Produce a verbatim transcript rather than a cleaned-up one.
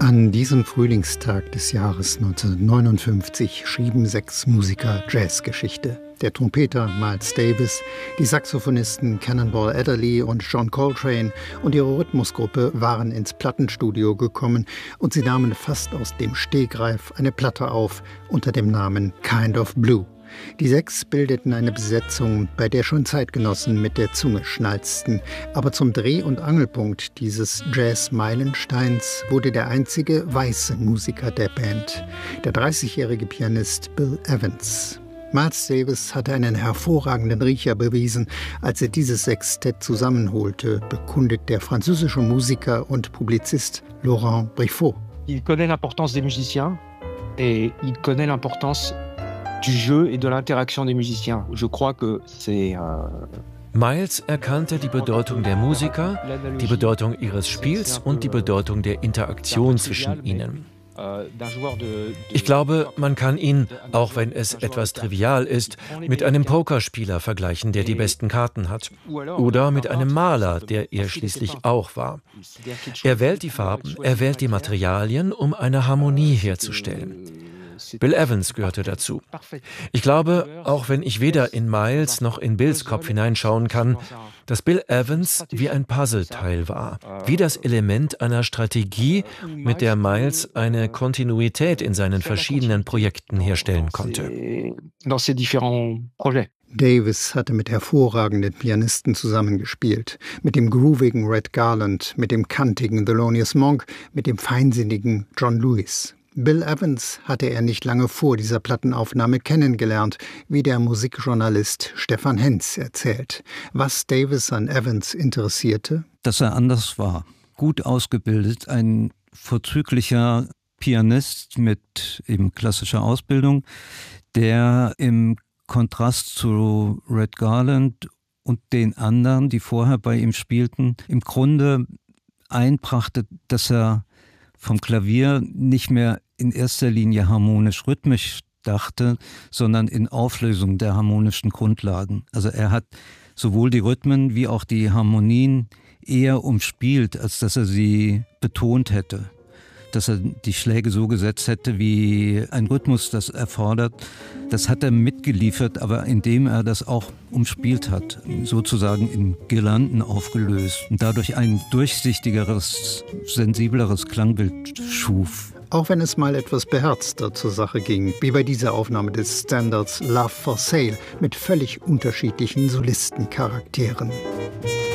An diesem Frühlingstag des Jahres neunzehnhundertneunundfünfzig schrieben sechs Musiker Jazzgeschichte. Der Trompeter Miles Davis, die Saxophonisten Cannonball Adderley und John Coltrane und ihre Rhythmusgruppe waren ins Plattenstudio gekommen und sie nahmen fast aus dem Stegreif eine Platte auf unter dem Namen Kind of Blue. Die sechs bildeten eine Besetzung, bei der schon Zeitgenossen mit der Zunge schnalzten. Aber zum Dreh- und Angelpunkt dieses Jazz-Meilensteins wurde der einzige weiße Musiker der Band, der dreißigjährige Pianist Bill Evans. Miles Davis hatte einen hervorragenden Riecher bewiesen, als er dieses Sextett zusammenholte, bekundet der französische Musiker und Publizist Laurent Briffaut. Il connaît l'importance des musiciens et il connaît l'importance du jeu et de l'interaction des musiciens. Je crois que c'est euh Miles erkannte die Bedeutung der Musiker, die Bedeutung ihres Spiels und die Bedeutung der Interaktion zwischen ihnen. Ich glaube, man kann ihn, auch wenn es etwas trivial ist, mit einem Pokerspieler vergleichen, der die besten Karten hat. Oder mit einem Maler, der er schließlich auch war. Er wählt die Farben, er wählt die Materialien, um eine Harmonie herzustellen. Bill Evans gehörte dazu. Ich glaube, auch wenn ich weder in Miles noch in Bills Kopf hineinschauen kann, dass Bill Evans wie ein Puzzleteil war, wie das Element einer Strategie, mit der Miles eine Kontinuität in seinen verschiedenen Projekten herstellen konnte. Davis hatte mit hervorragenden Pianisten zusammengespielt. Mit dem groovigen Red Garland, mit dem kantigen Thelonious Monk, mit dem feinsinnigen John Lewis. Bill Evans hatte er nicht lange vor dieser Plattenaufnahme kennengelernt, wie der Musikjournalist Stefan Henz erzählt. Was Davis an Evans interessierte? Dass er anders war, gut ausgebildet, ein vorzüglicher Pianist mit eben klassischer Ausbildung, der im Kontrast zu Red Garland und den anderen, die vorher bei ihm spielten, im Grunde einbrachte, dass er vom Klavier nicht mehr in erster Linie harmonisch-rhythmisch dachte, sondern in Auflösung der harmonischen Grundlagen. Also er hat sowohl die Rhythmen wie auch die Harmonien eher umspielt, als dass er sie betont hätte. Dass er die Schläge so gesetzt hätte, wie ein Rhythmus das erfordert. Das hat er mitgeliefert, aber indem er das auch umspielt hat, sozusagen in Girlanden aufgelöst und dadurch ein durchsichtigeres, sensibleres Klangbild schuf. Auch wenn es mal etwas beherzter zur Sache ging, wie bei dieser Aufnahme des Standards Love for Sale mit völlig unterschiedlichen Solistencharakteren.